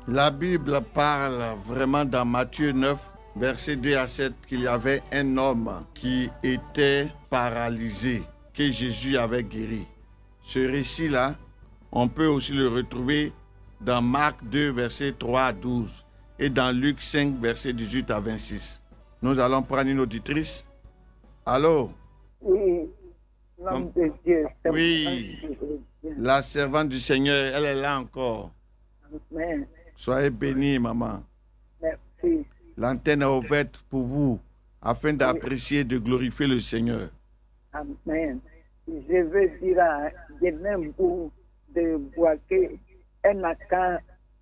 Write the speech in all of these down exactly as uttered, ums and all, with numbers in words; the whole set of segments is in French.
La Bible parle vraiment dans Matthieu neuf, versets deux à sept, qu'il y avait un homme qui était paralysé, que Jésus avait guéri. Ce récit-là, on peut aussi le retrouver dans Marc deux, versets trois à douze, et dans Luc cinq, versets dix-huit à vingt-six. Nous allons prendre une auditrice. Allô? Oui, nom de Dieu. Oui, la servante du Seigneur, elle est là encore. Amen. Soyez bénis, maman. Merci. L'antenne est ouverte pour vous, afin d'apprécier et de glorifier le Seigneur. Amen. Je veux dire à Genembu de Boaké, elle n'a qu'à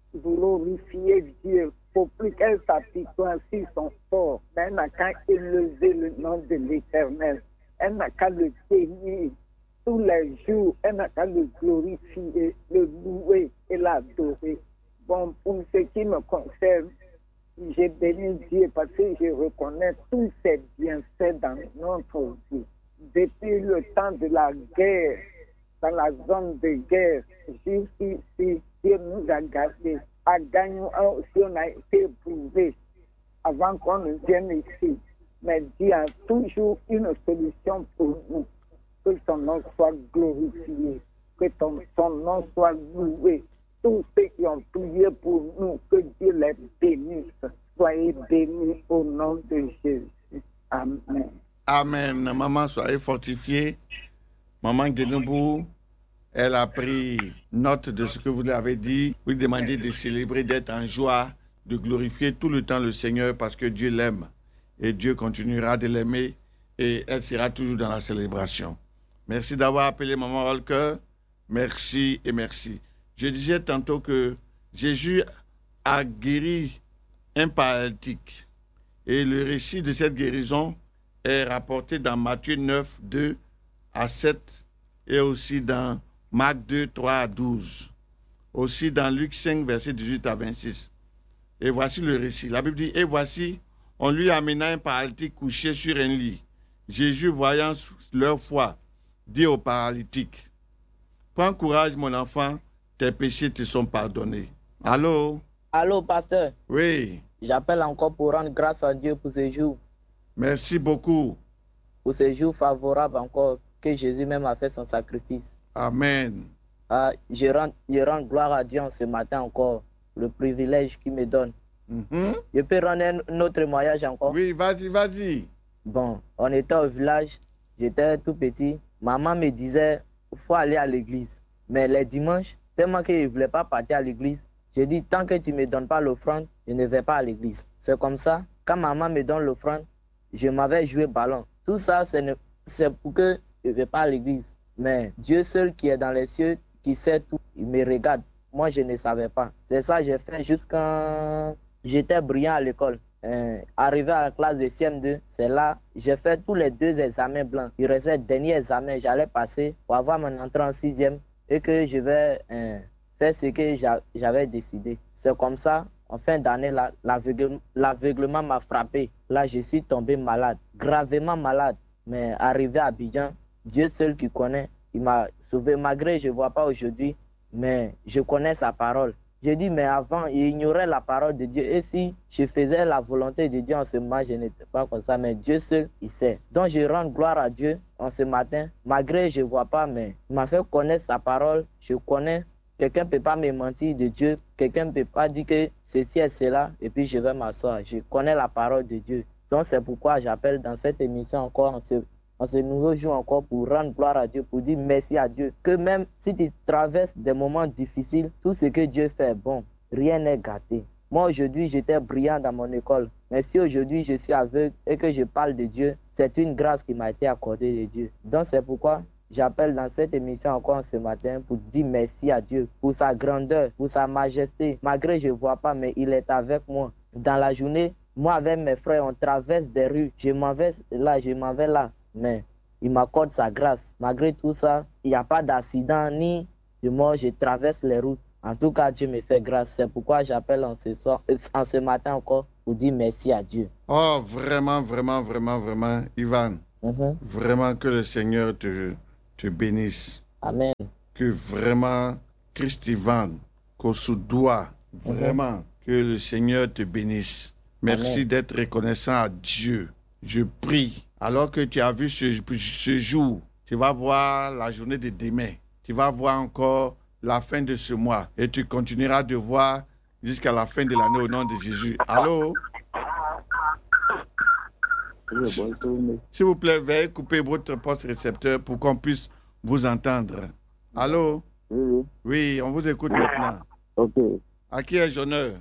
glorifier Dieu pour plus qu'elle s'apitoie sur son sort. Mais elle n'a qu'à élever le nom de l'Éternel. Elle n'a qu'à le bénir tous les jours. Elle n'a qu'à le glorifier, le louer et l'adorer. Bon, pour ce qui me concerne, j'ai béni Dieu parce que je reconnais tous ses bienfaits dans notre vie. Depuis le temps de la guerre, dans la zone de guerre, jusqu'ici, Dieu nous a gardés. À Gagnon aussi, on a été éprouvé avant qu'on ne vienne ici. Mais Dieu a toujours une solution pour nous. Que son nom soit glorifié, que ton, son nom soit loué. Tous ceux qui ont prié pour nous, que Dieu les bénisse. Soyez bénis au nom de Jésus. Amen. Amen. Maman, soyez fortifiée. Maman Genembu, elle a pris note de ce que vous lui avez dit. Vous lui demandez de célébrer, d'être en joie, de glorifier tout le temps le Seigneur parce que Dieu l'aime. Et Dieu continuera de l'aimer et elle sera toujours dans la célébration. Merci d'avoir appelé Maman Holker. Merci et merci. Je disais tantôt que Jésus a guéri un paralytique. Et le récit de cette guérison est rapporté dans Matthieu neuf, deux à sept et aussi dans Marc deux, trois à douze. Aussi dans Luc cinq, versets dix-huit à vingt-six. Et voici le récit. La Bible dit, et voici, on lui amena un paralytique couché sur un lit. Jésus, voyant leur foi, dit au paralytique, prends courage, mon enfant, tes péchés te sont pardonnés. Allô? Allô, pasteur? Oui. J'appelle encore pour rendre grâce à Dieu pour ces jours. Merci beaucoup. Pour ces jours favorables encore, que Jésus même a fait son sacrifice. Amen. Ah, je, rends, je rends gloire à Dieu ce matin encore, le privilège qu'il me donne. Mm-hmm. Je peux rendre un, un autre témoignage encore? Oui, vas-y, vas-y. Bon, on était au village, j'étais tout petit. Maman me disait, il faut aller à l'église. Mais les dimanches, tellement qu'il ne voulait pas partir à l'église, j'ai dit, tant que tu ne me donnes pas l'offrande, je ne vais pas à l'église. C'est comme ça, quand maman me donne l'offrande, je m'avais joué ballon. Tout ça, c'est, ne, c'est pour que je ne vais pas à l'église. Mais Dieu seul qui est dans les cieux, qui sait tout, il me regarde. Moi, je ne savais pas. C'est ça que j'ai fait jusqu'à... J'étais brillant à l'école. Euh, arrivé à la classe de C M deux, c'est là, j'ai fait tous les deux examens blancs. Il restait le dernier examen, j'allais passer pour avoir mon entrée en sixième et que je vais euh, faire ce que j'a, j'avais décidé. C'est comme ça, en fin d'année, là, l'aveugle, l'aveuglement m'a frappé. Là, je suis tombé malade, gravement malade. Mais arrivé à Abidjan, Dieu seul qui connaît, il m'a sauvé. Malgré je ne vois pas aujourd'hui, mais je connais sa parole. J'ai dit, mais avant, il ignorait la parole de Dieu. Et si je faisais la volonté de Dieu en ce moment, je n'étais pas comme ça. Mais Dieu seul, il sait. Donc, je rends gloire à Dieu en ce matin. Malgré je ne vois pas, mais il m'a fait connaître sa parole. Je connais. Quelqu'un ne peut pas me mentir de Dieu. Quelqu'un ne peut pas dire que ceci et cela. Et puis, je vais m'asseoir. Je connais la parole de Dieu. Donc, c'est pourquoi j'appelle dans cette émission encore en ce En ce nouveau jour encore pour rendre gloire à Dieu, pour dire merci à Dieu. Que même si tu traverses des moments difficiles, tout ce que Dieu fait est bon. Rien n'est gâté. Moi aujourd'hui, j'étais brillant dans mon école. Mais si aujourd'hui je suis aveugle et que je parle de Dieu, c'est une grâce qui m'a été accordée de Dieu. Donc c'est pourquoi j'appelle dans cette émission encore ce matin pour dire merci à Dieu pour sa grandeur, pour sa majesté. Malgré je ne vois pas, mais il est avec moi. Dans la journée, moi avec mes frères, on traverse des rues. Je m'en vais là, je m'en vais là. Mais il m'accorde sa grâce. Malgré tout ça, il n'y a pas d'accident ni de mort. Je traverse les routes. En tout cas, Dieu me fait grâce. C'est pourquoi j'appelle en ce soir, en ce matin encore pour dire merci à Dieu. Oh, vraiment, vraiment, vraiment, vraiment, Ivan. Mm-hmm. Vraiment que le Seigneur te, te bénisse. Amen. Que vraiment, Christ Ivan, Kosudua, Vraiment, que le Seigneur te bénisse. Merci Amen. d'être reconnaissant à Dieu. Je prie, alors que tu as vu ce, ce jour, tu vas voir la journée de demain. Tu vas voir encore la fin de ce mois. Et tu continueras de voir jusqu'à la fin de l'année au nom de Jésus. Allô? Oui, bonjour. S'il vous plaît, veuillez couper votre poste récepteur pour qu'on puisse vous entendre. Allô? Oui, oui. Oui, on vous écoute maintenant. Ok. À qui ai-je honneur?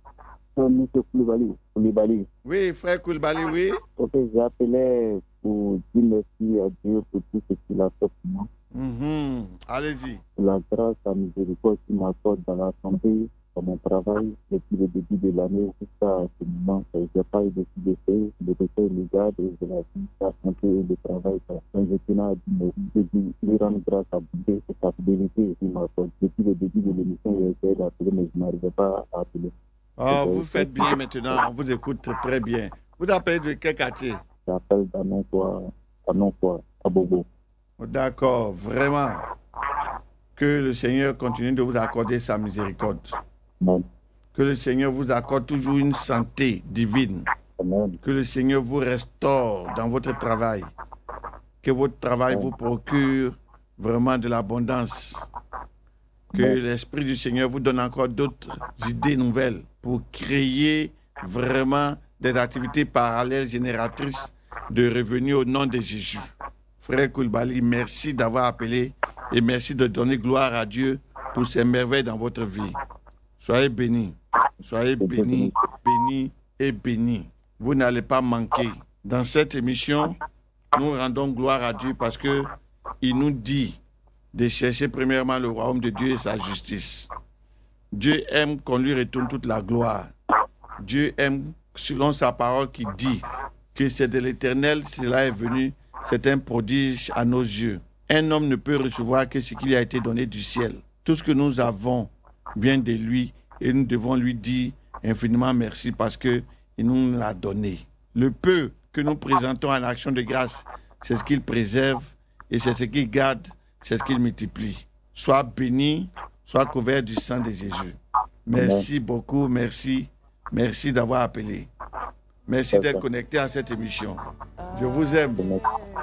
M. Koulibaly. Koulibaly. Oui, frère Koulibaly, oui. Ok, j'appelais pour dire merci à Dieu pour tout ce qu'il a fait pour moi. Mhm. Allez-y. Pour la grâce, la miséricorde qu'il m'accorde dans la santé, dans mon travail, depuis le début de l'année jusqu'à ce moment. Je n'ai pas eu de décès, de décès illégal, de la vie, la santé et le travail. Quand je tenais à dire, je dis, lui rendre grâce à Dieu pour sa fidélité qu'il m'accorde. Depuis le début de l'émission, j'ai essayé d'appeler, mais je n'arrivais pas à appeler. Oh, vous faites bien maintenant, on vous écoute très bien. Vous appelez de quel quartier? J'appelle à non-quoi, à non-quoi, à Bobo. D'accord, vraiment. Que le Seigneur continue de vous accorder sa miséricorde. Amen. Que le Seigneur vous accorde toujours une santé divine. Amen. Que le Seigneur vous restaure dans votre travail. Que votre travail vous procure vraiment de l'abondance. Que l'Esprit du Seigneur vous donne encore d'autres idées nouvelles pour créer vraiment des activités parallèles génératrices de revenus au nom de Jésus. Frère Koulibaly, merci d'avoir appelé et merci de donner gloire à Dieu pour ses merveilles dans votre vie. Soyez bénis, soyez bénis, bénis et bénis. Vous n'allez pas manquer. Dans cette émission, nous rendons gloire à Dieu parce que il nous dit de chercher premièrement le royaume de Dieu et sa justice. Dieu aime qu'on lui retourne toute la gloire. Dieu aime, selon sa parole, qui dit que c'est de l'Éternel, cela est venu, c'est un prodige à nos yeux. Un homme ne peut recevoir que ce qui lui a été donné du ciel. Tout ce que nous avons vient de lui et nous devons lui dire infiniment merci parce qu'il nous l'a donné. Le peu que nous présentons en action de grâce, c'est ce qu'il préserve et c'est ce qu'il garde, c'est ce qu'il multiplie. Sois béni, sois couvert du sang de Jésus. Merci beaucoup, merci, merci d'avoir appelé. Merci d'être connecté à cette émission. Je vous aime.